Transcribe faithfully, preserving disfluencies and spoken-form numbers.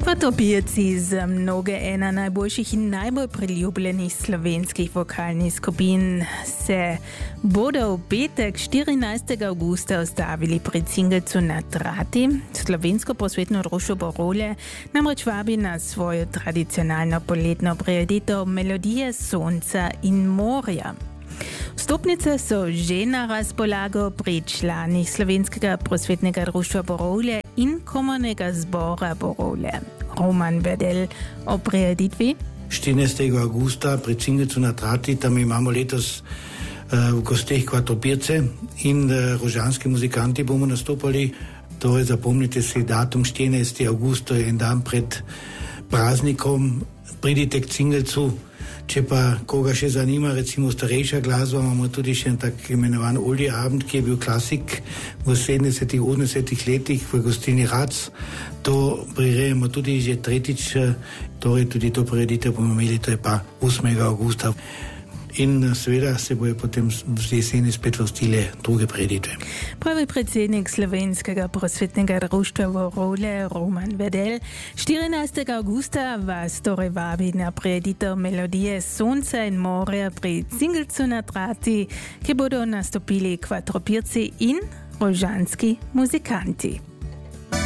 Kvatopijci z mnoge ena najboljših in najbolj priljubljenih slovenskih vokalnih skupin se bodo v petek štirinajstega avgusta ustavili pri Cingelcu na Trati. Slovensko prosvetno društvo Borole namreč vabi na svojo tradicionalno poletno prireditev Melodije sonca in morja. Vstopnice so že na razpolago pri članih Slovenskega prosvetnega društva Borole in komornega zbora Borole. Roman Vedel o prireditvi. štirinajstega avgusta pri Cingelcu na Trati, tam imamo letos uh, v gosteh Kvatopirce in uh, rožanski muzikanti bomo nastopali. Torej zapomnite si datum štirinajstega avgusta, en dan pred praznikom. Pridite k Cingelcu. Če pa koga še zanima, recimo starejša glasba, imamo tudi še en tak imenovan Olje Abend, ki je bil klasik v sedemdesetih, osemdesetih letih v gostilni Rac. To prirejamo tudi že tretjič, torej tudi to prireditev bomo imeli, to je pa osmega avgusta. In seveda se bojo potem v jeseni spet vrstile druge prireditve. Pravi predsednik Slovenskega prosvetnega društva Borole Roman Vedel. štirinajstega avgusta vas torej vabi na prireditev Melodije sonca in morja pri Cingelcu na Trati, ki bodo nastopili Kvatopirci in rožanski muzikanti.